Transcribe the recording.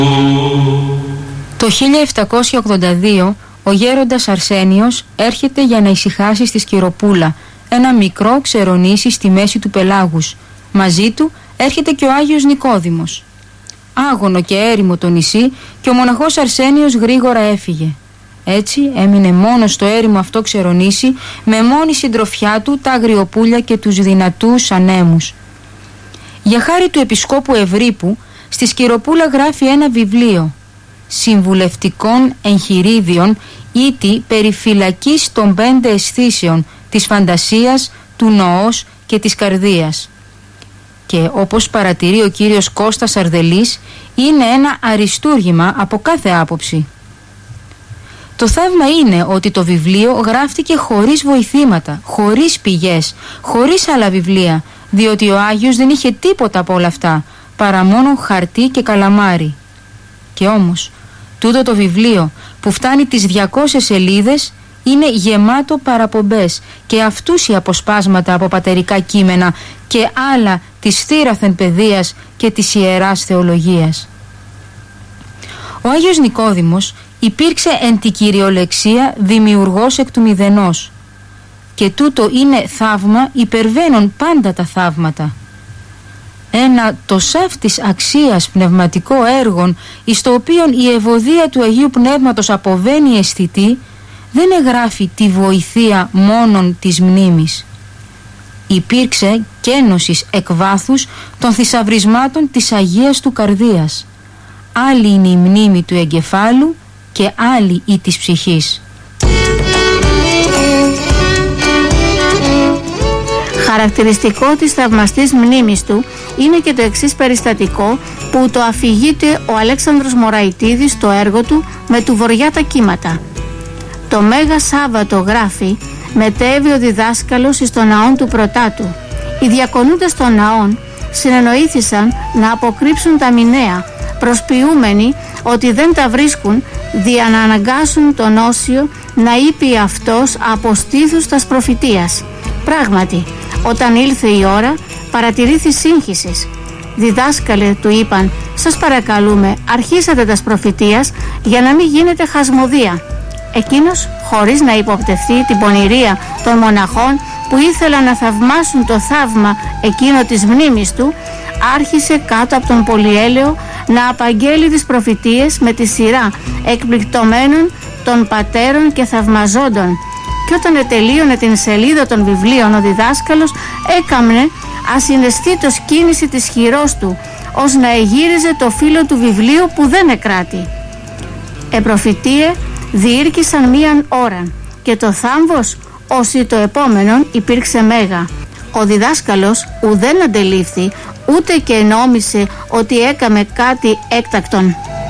Το 1782 ο γέροντας Αρσένιος έρχεται για να ησυχάσει στη Σκυροπούλα, ένα μικρό ξερονήσι στη μέση του πελάγους. Μαζί του έρχεται και ο Άγιος Νικόδημος. Άγωνο και έρημο το νησί και ο μοναχός Αρσένιος γρήγορα έφυγε. Έτσι έμεινε μόνο στο έρημο αυτό ξερονήσι, με μόνη συντροφιά του τα αγριοπούλια και τους δυνατούς ανέμους. Για χάρη του επισκόπου Ευρύπου, στη Σκυροπούλα γράφει ένα βιβλίο συμβουλευτικών εγχειρίδιων ήτι περί φυλακής των 5 αισθήσεων, της φαντασίας, του νοός και της καρδίας. Και όπως παρατηρεί ο κύριος Κώστας Αρδελής, είναι ένα αριστούργημα από κάθε άποψη. Το θαύμα είναι ότι το βιβλίο γράφτηκε χωρίς βοηθήματα, χωρίς πηγές, χωρίς άλλα βιβλία, διότι ο Άγιος δεν είχε τίποτα από όλα αυτά, παρά μόνο χαρτί και καλαμάρι. Και όμως, τούτο το βιβλίο που φτάνει τις 200 σελίδες είναι γεμάτο παραπομπές και αυτούσια αποσπάσματα από πατερικά κείμενα και άλλα της θύραθεν παιδείας και της ιεράς θεολογίας. Ο Άγιος Νικόδημος υπήρξε εν τη κυριολεξία δημιουργός εκ του μηδενός, και τούτο είναι θαύμα υπερβαίνον πάντα τα θαύματα. Ένα τοσαύτης αξίας πνευματικό έργον, εις το οποίον η ευωδία του Αγίου Πνεύματος αποβαίνει αισθητή, δεν εγγράφει τη βοηθεία μόνον της μνήμης. Υπήρξε κένωσης εκ βάθους των θησαυρισμάτων της Αγίας του Καρδίας. Άλλη είναι η μνήμη του εγκεφάλου και άλλη η της ψυχής. Χαρακτηριστικό της θαυμαστής μνήμης του είναι και το εξής περιστατικό που το αφηγείται ο Αλέξανδρος Μωραϊτίδης στο έργο του «Με του Βοριά τα κύματα». Το Μέγα Σάββατο, γράφει, μετέβη ο διδάσκαλος εις τον ναόν του Πρωτάτου. Οι διακονούντες των ναών συνεννοήθησαν να αποκρύψουν τα μηνέα, προσποιούμενοι ότι δεν τα βρίσκουν, δια να αναγκάσουν τον Όσιο να είπε αυτός από στήθους τας προφητείας. Πράγματι, όταν ήλθε η ώρα, παρατηρήθη σύγχυσης. «Διδάσκαλε», του είπαν, «σας παρακαλούμε, αρχίσατε τας προφητείας για να μην γίνεται χασμωδία». Εκείνος, χωρίς να υποπτευθεί την πονηρία των μοναχών που ήθελαν να θαυμάσουν το θαύμα εκείνο της μνήμης του, άρχισε κάτω από τον πολυέλαιο να απαγγέλει τις προφητείες με τη σειρά εκπληκτωμένων των πατέρων και θαυμαζόντων. Και όταν ετελείωνε την σελίδα των βιβλίων, ο διδάσκαλος έκαμνε ασυναισθήτως κίνηση της χειρός του, ως να εγύριζε το φύλλο του βιβλίου που δεν εκράτη. Προφητείε διήρκησαν μίαν ώραν και το θάμβος όσοι το επόμενον υπήρξε μέγα. Ο διδάσκαλος ουδέν αντελήφθη, ούτε και νόμισε ότι έκαμε κάτι έκτακτον.